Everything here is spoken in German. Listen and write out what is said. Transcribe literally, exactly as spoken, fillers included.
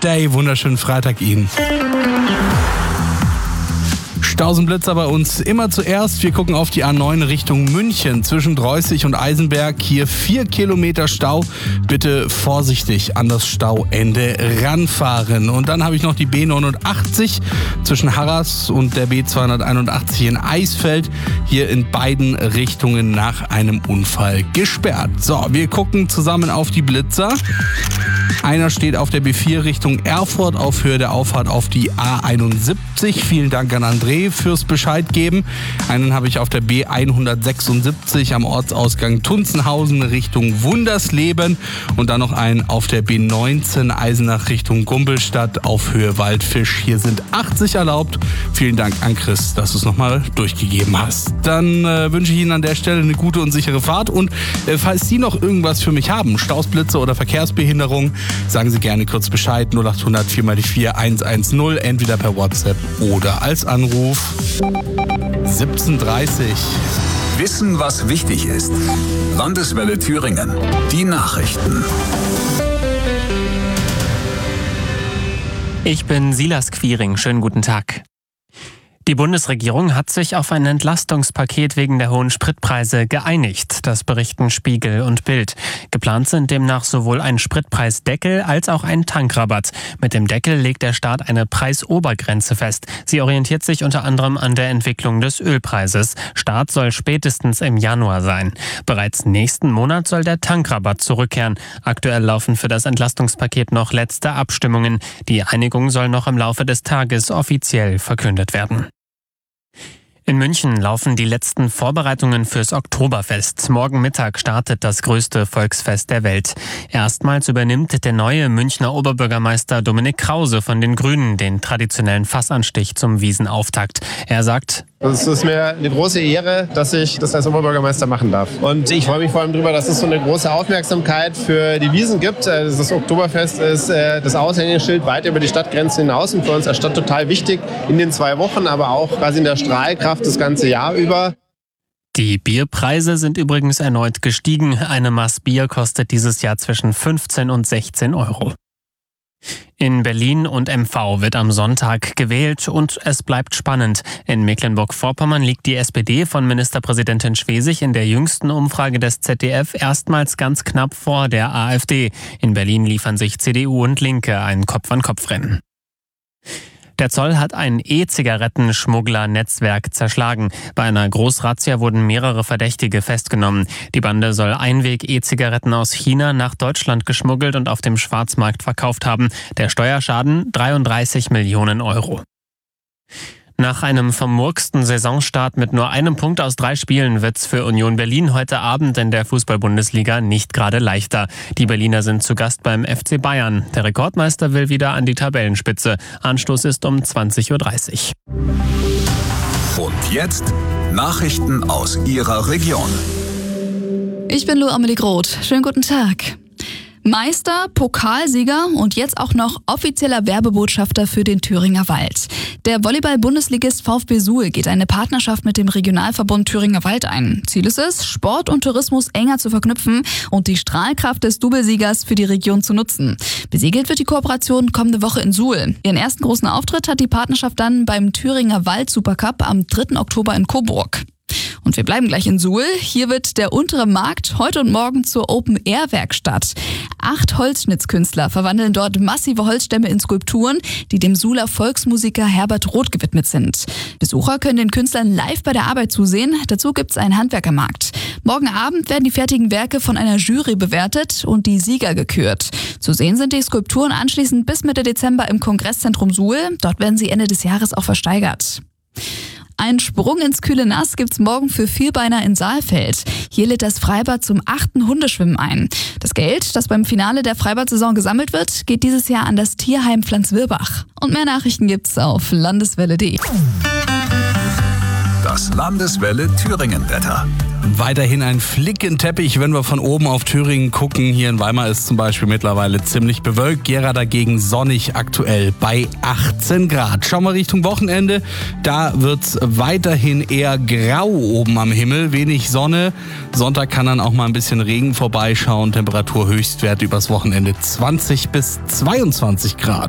Day. Wunderschönen Freitag Ihnen. Stausenblitzer bei uns immer zuerst. Wir gucken auf die A neun Richtung München zwischen Dreußig und Eisenberg. Hier vier Kilometer Stau. Bitte vorsichtig an das Stauende ranfahren. Und dann habe ich noch die B neunundachtzig zwischen Harras und der B zweihunderteinundachtzig in Eisfeld. Hier in beiden Richtungen nach einem Unfall gesperrt. So, wir gucken zusammen auf die Blitzer. Einer steht auf der B vier Richtung Erfurt auf Höhe der Auffahrt auf die A einundsiebzig. Vielen Dank an André fürs Bescheid geben. Einen habe ich auf der B hundertsechsundsiebzig am Ortsausgang Tunzenhausen Richtung Wundersleben und dann noch einen auf der B neunzehn Eisenach Richtung Gumpelstadt auf Höhe Waldfisch. Hier sind achtzig erlaubt. Vielen Dank an Chris, dass du es nochmal durchgegeben hast. Dann äh, wünsche ich Ihnen an der Stelle eine gute und sichere Fahrt und äh, falls Sie noch irgendwas für mich haben, Stausblitze oder Verkehrsbehinderung, sagen Sie gerne kurz Bescheid, null achthundert vier mal die vier eins eins null, entweder per WhatsApp oder als Anruf. siebzehn Uhr dreißig. Wissen, was wichtig ist. Landeswelle Thüringen. Die Nachrichten. Ich bin Silas Quiring. Schönen guten Tag. Die Bundesregierung hat sich auf ein Entlastungspaket wegen der hohen Spritpreise geeinigt. Das berichten Spiegel und Bild. Geplant sind demnach sowohl ein Spritpreisdeckel als auch ein Tankrabatt. Mit dem Deckel legt der Staat eine Preisobergrenze fest. Sie orientiert sich unter anderem an der Entwicklung des Ölpreises. Start soll spätestens im Januar sein. Bereits nächsten Monat soll der Tankrabatt zurückkehren. Aktuell laufen für das Entlastungspaket noch letzte Abstimmungen. Die Einigung soll noch im Laufe des Tages offiziell verkündet werden. In München laufen die letzten Vorbereitungen fürs Oktoberfest. Morgen Mittag startet das größte Volksfest der Welt. Erstmals übernimmt der neue Münchner Oberbürgermeister Dominik Krause von den Grünen den traditionellen Fassanstich zum Wiesenauftakt. Er sagt: Es ist mir eine große Ehre, dass ich das als Oberbürgermeister machen darf. Und ich freue mich vor allem darüber, dass es so eine große Aufmerksamkeit für die Wiesn gibt. Das Oktoberfest ist das Aushängeschild weit über die Stadtgrenzen hinaus und für uns als Stadt total wichtig in den zwei Wochen, aber auch quasi in der Strahlkraft das ganze Jahr über. Die Bierpreise sind übrigens erneut gestiegen. Eine Maß Bier kostet dieses Jahr zwischen fünfzehn und sechzehn Euro. In Berlin und M V wird am Sonntag gewählt und es bleibt spannend. In Mecklenburg-Vorpommern liegt die S P D von Ministerpräsidentin Schwesig in der jüngsten Umfrage des Z D F erstmals ganz knapp vor der AfD. In Berlin liefern sich C D U und Linke ein Kopf-an-Kopf-Rennen. Der Zoll hat ein E-Zigaretten-Schmuggler-Netzwerk zerschlagen. Bei einer Großrazzia wurden mehrere Verdächtige festgenommen. Die Bande soll Einweg-E-Zigaretten aus China nach Deutschland geschmuggelt und auf dem Schwarzmarkt verkauft haben. Der Steuerschaden dreiunddreißig Millionen Euro. Nach einem vermurksten Saisonstart mit nur einem Punkt aus drei Spielen wird's für Union Berlin heute Abend in der Fußball-Bundesliga nicht gerade leichter. Die Berliner sind zu Gast beim F C Bayern. Der Rekordmeister will wieder an die Tabellenspitze. Anstoß ist um zwanzig Uhr dreißig. Und jetzt Nachrichten aus Ihrer Region. Ich bin Lou Amelie Groth. Schönen guten Tag. Meister, Pokalsieger und jetzt auch noch offizieller Werbebotschafter für den Thüringer Wald. Der Volleyball-Bundesligist VfB Suhl geht eine Partnerschaft mit dem Regionalverbund Thüringer Wald ein. Ziel ist es, Sport und Tourismus enger zu verknüpfen und die Strahlkraft des Doublesiegers für die Region zu nutzen. Besiegelt wird die Kooperation kommende Woche in Suhl. Ihren ersten großen Auftritt hat die Partnerschaft dann beim Thüringer Wald Supercup am dritten Oktober in Coburg. Und wir bleiben gleich in Suhl. Hier wird der untere Markt heute und morgen zur Open-Air-Werkstatt. Acht Holzschnitzkünstler verwandeln dort massive Holzstämme in Skulpturen, die dem Suhler Volksmusiker Herbert Roth gewidmet sind. Besucher können den Künstlern live bei der Arbeit zusehen. Dazu gibt's einen Handwerkermarkt. Morgen Abend werden die fertigen Werke von einer Jury bewertet und die Sieger gekürt. Zu sehen sind die Skulpturen anschließend bis Mitte Dezember im Kongresszentrum Suhl. Dort werden sie Ende des Jahres auch versteigert. Ein Sprung ins kühle Nass gibt's morgen für Vierbeiner in Saalfeld. Hier lädt das Freibad zum achten Hundeschwimmen ein. Das Geld, das beim Finale der Freibad-Saison gesammelt wird, geht dieses Jahr an das Tierheim Pflanzwirbach. Und mehr Nachrichten gibt's auf landeswelle punkt de. Das Landeswelle Thüringen-Wetter. Weiterhin ein Flickenteppich, wenn wir von oben auf Thüringen gucken. Hier in Weimar ist zum Beispiel mittlerweile ziemlich bewölkt. Gera dagegen sonnig, aktuell bei achtzehn Grad. Schauen wir Richtung Wochenende. Da wird's weiterhin eher grau oben am Himmel. Wenig Sonne. Sonntag kann dann auch mal ein bisschen Regen vorbeischauen. Temperaturhöchstwert übers Wochenende zwanzig bis zweiundzwanzig Grad.